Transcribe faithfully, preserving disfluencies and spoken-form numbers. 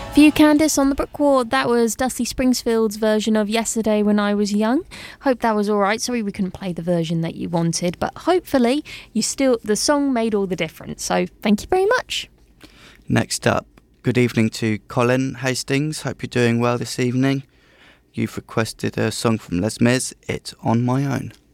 For you, Candice, on the Brick Ward, that was Dusty Springfield's version of Yesterday When I Was Young. Hope that was alright. Sorry we couldn't play the version that you wanted, but hopefully you still the song made all the difference. So thank you very much. Next up, good evening to Colin Hastings. Hope you're doing well this evening. You've requested a song from Les Mis, It's On My Own.